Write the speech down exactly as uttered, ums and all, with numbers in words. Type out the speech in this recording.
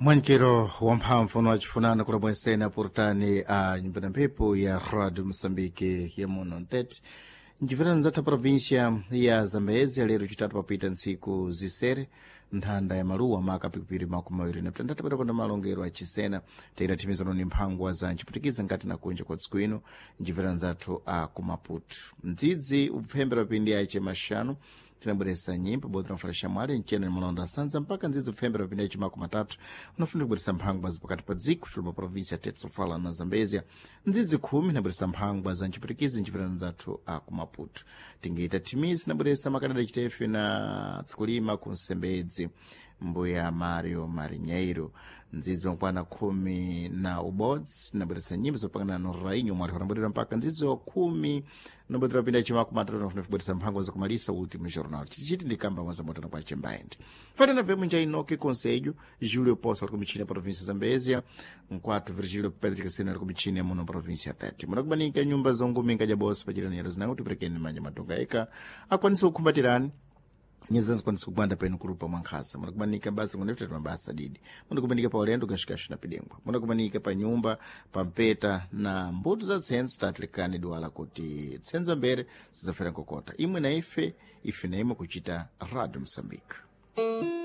mwankiro wa mphamvu unachifunana kulomwesena portani a nyumba na mphepo ya Radio Moçambique ya muno ntete njipirana nzatha província ya Zambezi lero citatu papita ntsiku zisere nthanda ya maluwa maka pikupiri makumi mawiri na mtandatu padakonda malongero acisena taira timizano ni mphangwa za nciputikiza ngati na kunja kwa tsiku ino njipirana nzathu a kumaputu mdzidzi upfembera papindi ace maxanu tinabweresa nyimbo bodi tinafalisha mwale nchena ni malonda asanza mpaka ndzidzi upfembera papindi ace makumi matatu unafunda kubweresa mphangwa zipakati pa dziko tulima província tete sofala na Zambezia ndzidzi khumi nabweresa mphangwa za nciputikiza njipirana nzathu a kumaputu tingeita timizi nabweresa makanada chitefe na tsikulima ku Nsembedzi mbuya Mario Marinheiro ndzidzi wankwana khumi na ubodzi nabweresa nyimbo zopangana no rainho mwati wanabwerera mpaka ndzidzi wa khumi nabwerera pinda chimaku matatu nafuna kubweresa mphangwa za kumalisa ultimo jornal chichiti ndikamba mwazamotana kwa chembaende fatena vemu nja inoke conselho Júlio Poço ali kumichini ya província Zambezia nkwatu Virgílio Pedro Casino ali kumichini ya muno província tete munakubanika nyumba zonguminga jaboso pachirani zinangu tiperekeni manja matonga eka akwanisa kukumbatirani nyezanzi kwanisa kugwanda penu kurupa mwankhasa munakubanika basi munefutatu mabasa didi munakubanika pa ulendo kashikashi na pidengwa munakubanika pa nyumba pa mpeta na mbuto za tsenzo tatlikani duwala kuti tsenzo mbere sizafera nkokota imwe na ife ife na imwe kuchita Radio Moçambique.